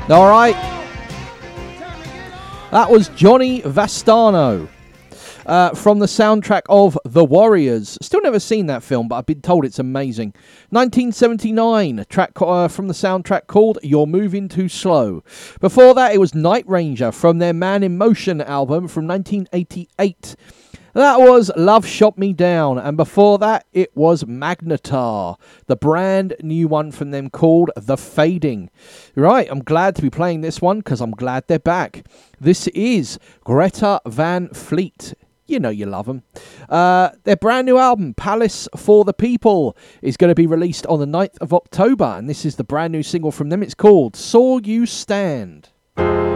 All right. That was Johnny Vastano from the soundtrack of The Warriors. Still never seen that film, but I've been told it's amazing. 1979, a track from the soundtrack called You're Moving Too Slow. Before that, it was Night Ranger from their Man in Motion album from 1988. That was Love Shot Me Down, and before that it was Magnetar, the brand new one from them called The Fading. Right, I'm glad to be playing this one because I'm glad they're back. This is Greta Van Fleet. You know you love them. Their brand new album, Palace for the People, is going to be released on the 9th of October, and this is the brand new single from them. It's called Saw You Stand.